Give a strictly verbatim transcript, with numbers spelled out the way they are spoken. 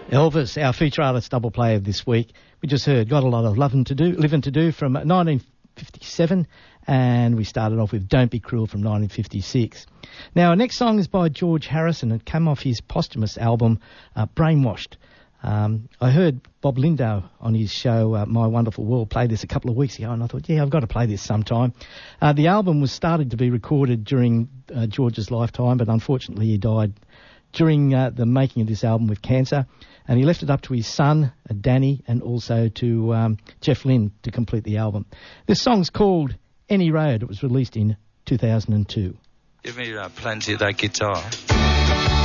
Elvis, our feature artist double play of this week. We just heard Got a Lot of Lovin' to Do, Livin' to Do from nineteen fifty-seven, and we started off with Don't Be Cruel from nineteen fifty-six. Now, our next song is by George Harrison and came off his posthumous album, uh, Brainwashed. Um, I heard Bob Lindo on his show, uh, My Wonderful World, play this a couple of weeks ago, and I thought, yeah, I've got to play this sometime. Uh, the album was started to be recorded during uh, George's lifetime, but unfortunately he died during uh, the making of this album with cancer, and he left it up to his son, uh, Danny, and also to um, Jeff Lynne to complete the album. This song's called Any Road. It was released in two thousand two. Give me uh, plenty of that guitar.